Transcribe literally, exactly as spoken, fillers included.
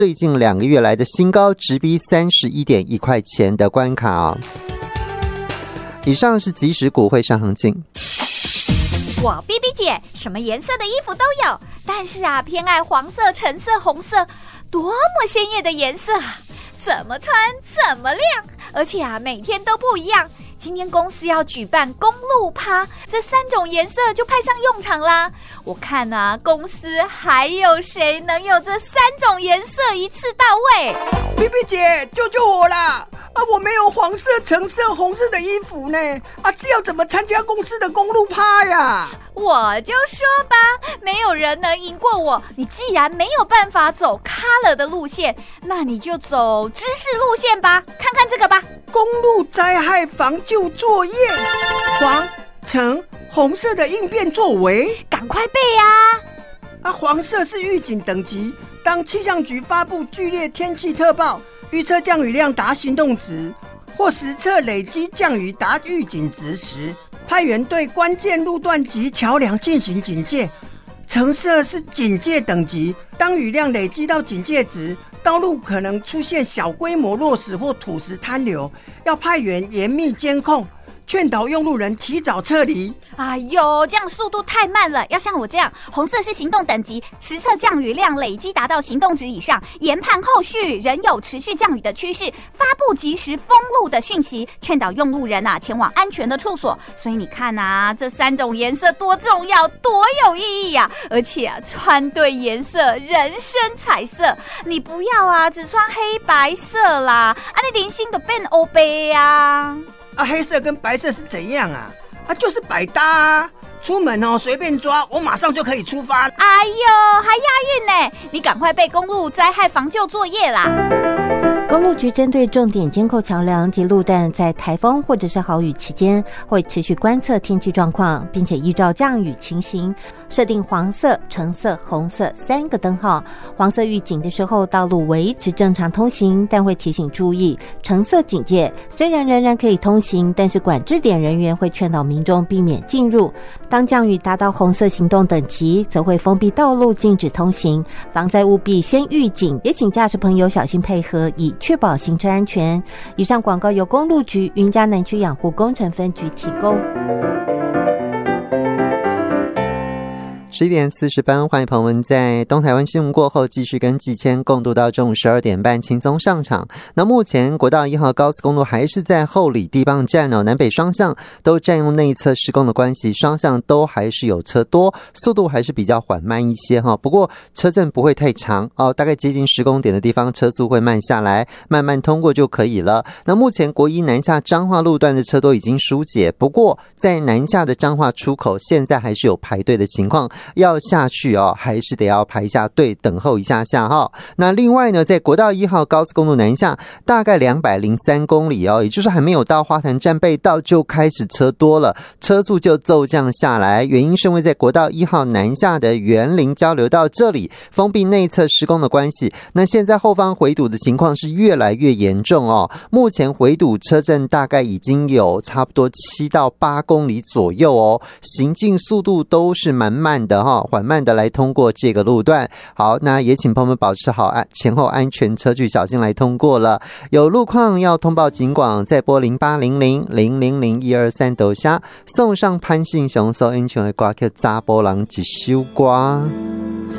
最近两个月来的新高，直逼三十一点一块钱的关卡哦。以上是即时股汇上行情。 我 B B 姐什么颜色的衣服都有，但是啊，偏爱黄色、橙色、红色，多么鲜艳的颜色啊！怎么穿怎么亮，而且啊，每天都不一样。今天公司要举办公路趴，这三种颜色就派上用场啦。我看啊，公司还有谁能有这三种颜色一次到位 ？B B 姐，救救我啦！啊，我没有黄色、橙色、红色的衣服呢！啊，这要怎么参加公司的公路趴呀？ 我就说吧，没有人能赢过我。你既然没有办法走 color 的路线，那你就走知识路线吧。看看这个吧， 公路灾害防救作业，黄、橙、红色的应变作为， 赶快背啊！ 啊，黄色是预警等级，当气象局发布剧烈天气特报，预测降雨量达行动值，或实测累积降雨达预警值时，派员对关键路段及桥梁进行警戒。橙色是警戒等级，当雨量累积到警戒值，道路可能出现小规模落石或土石坍流，要派员严密监控，劝导用路人提早撤离。 哎呦，这样速度太慢了，要像我这样，红色是行动等级，实测降雨量累积达到行动值以上，研判后续仍有持续降雨的趋势，发布及时封路的讯息，劝导用路人啊前往安全的处所。所以你看啊，这三种颜色多重要，多有意义啊！而且啊，穿对颜色，人生彩色。你不要啊，只穿黑白色啦，啊，你零星的变欧杯啊！ 啊，黑色跟白色是怎样啊？啊，就是百搭啊！出门哦，随便抓，我马上就可以出发。 哎呦，还押韵呢！你赶快背公路灾害防救作业啦！ 公路局针对重点监控桥梁及路段，在台风或者是豪雨期间，会持续观测天气状况，并且依照降雨情形，设定黄色、橙色、红色三个灯号。黄色预警的时候，道路维持正常通行，但会提醒注意；橙色警戒，虽然仍然可以通行，但是管制点人员会劝导民众避免进入。当降雨达到红色行动等级，则会封闭道路，禁止通行。防灾务必先预警，也请驾驶朋友小心配合，以确保行车安全。以上广告由公路局云嘉南区养护工程分局提供。 十一点四十分，欢迎朋友们在东台湾新闻过后继续跟季谦共度到中午十二点半，轻松上场。那目前国道一号高速公路还是在后里地磅站哦，南北双向都占用内侧施工的关系，双向都还是有车多，速度还是比较缓慢一些哈。不过车阵不会太长哦，大概接近施工点的地方车速会慢下来，慢慢通过就可以了。那目前国一南下彰化路段的车都已经疏解，不过在南下的彰化出口现在还是有排队的情况。要下去哦，还是得要排一下队，等候一下下哈。那另外呢，在国道一号高速公路南下大概两百零三公里哦，也就是还没有到花坛站备道就开始车多了，车速就骤降下来。原因是因为在国道一号南下的园林交流道这里封闭内侧施工的关系，那现在后方回堵的情况是越来越严重哦。目前回堵车阵大概已经有差不多七到八公里左右哦，行进速度都是蛮慢的。缓慢的来通过这个路段。好，那也请朋友们保持好安前后安全车距，小心来通过了。有路况要通报警广，再拨零八零零零零零一二三斗虾，送上潘信雄所安全的歌曲《查甫人一首歌》。